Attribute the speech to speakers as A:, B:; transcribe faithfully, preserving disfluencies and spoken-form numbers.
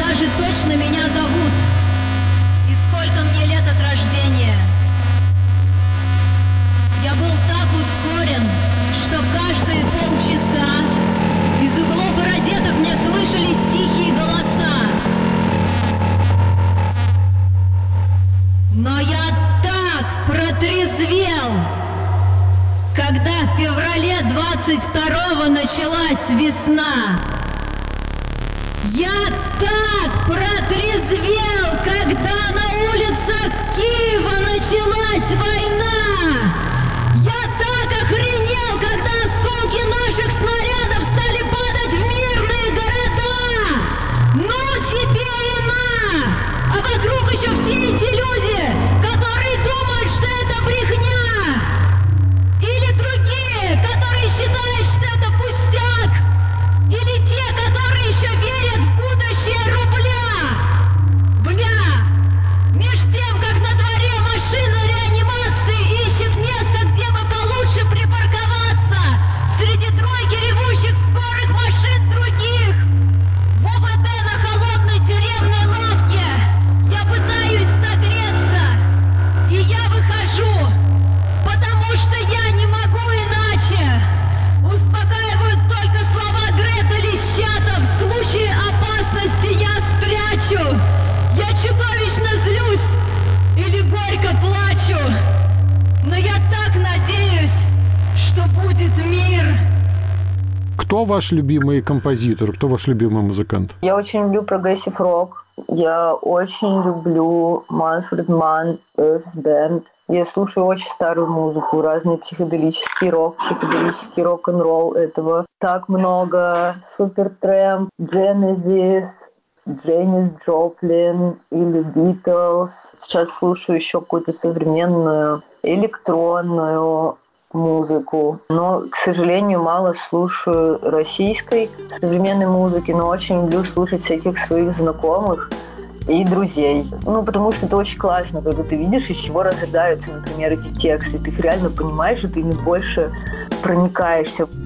A: даже точно меня зовут и сколько мне лет от рождения. Я был так ускорен, что каждые полчаса из углов и розеток мне слышались тихие голоса. Но я так протрезвел, когда в феврале двадцать второго началась весна. Я так протрезвел, когда на улицах Киева началась война. Я так охренел, когда осколки наших снарядов стали падать в мирные города. Ну тебе и на! А вокруг еще все эти люди, которые думают, что это брехня. Или другие, которые считают, что это пустяк. Или те, которые еще верят в будущее рубля. Бля! Меж тем, как на дворе машина реанимации ищет место, где бы получше припарковаться, среди тройки ревущих скорых машин других. В ОВД на холодной тюремной лавке я пытаюсь согреться, и я выхожу, потому что я не могу иначе. Успокаивают только слова Гретель из чата: в случае опасности я спрячу. Я чудовищно злюсь или горько плачу, но я так надеюсь, что будет мир.
B: Кто ваш любимый композитор? Кто ваш любимый музыкант?
C: Я очень люблю прогрессив рок. Я очень люблю Манфред Манн, Earth Band. Я слушаю очень старую музыку, разный психоделический рок, психоделический рок-н-ролл. Этого так много. Supertramp, Genesis, Дженнис Джоплин или Beatles. Сейчас слушаю еще какую-то современную электронную музыку. Но, к сожалению, мало слушаю российской современной музыки, но очень люблю слушать всяких своих знакомых и друзей. Ну, потому что это очень классно, когда ты видишь, из чего рождаются, например, эти тексты. Ты их реально понимаешь, и ты ими больше проникаешься.